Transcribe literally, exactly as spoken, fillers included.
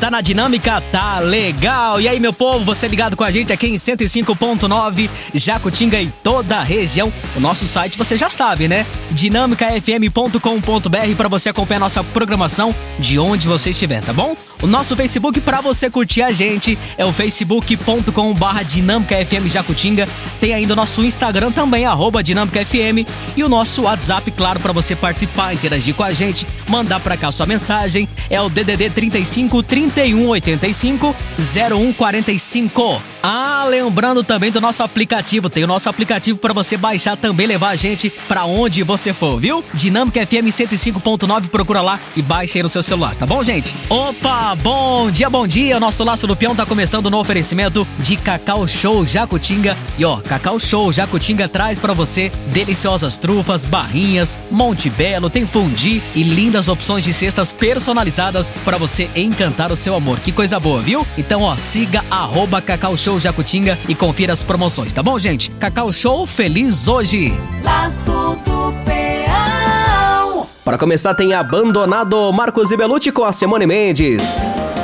Tá na dinâmica? Tá legal! E aí, meu povo, você ligado com a gente aqui em cento e cinco ponto nove, Jacutinga e toda a região. O nosso site você já sabe, né? dinâmica f m ponto com ponto b r para você acompanhar nossa programação de onde você estiver, tá bom? O nosso Facebook para você curtir a gente é o facebook ponto com barra dinâmica f m Jacutinga. Tem ainda o nosso Instagram também, arroba dinâmica f m, e o nosso WhatsApp, claro, para você participar, interagir com a gente, mandar para cá sua mensagem, é o D D D trinta e cinco, trinta e um, oitenta e cinco, zero um quarenta e cinco. Ah, lembrando também do nosso aplicativo, tem o nosso aplicativo para você baixar também, levar a gente para onde você for, viu? Dinâmica F M cento e cinco ponto nove, procura lá e baixa aí no seu celular, tá bom, gente? Opa, bom dia, bom dia, o nosso Laço do Peão tá começando no oferecimento de Cacau Show Jacutinga. E ó, Cacau Show Jacutinga traz para você deliciosas trufas, barrinhas, Monte Belo, tem fundi e lindas opções de cestas personalizadas para você encantar o seu amor. Que coisa boa, viu? Então, ó, siga arroba Cacau Show Jacutinga e confira as promoções, tá bom, gente? Cacau Show, feliz hoje! Laço do Peão. Para começar, tem Abandonado, Marcos e Belucci com a Simone Mendes.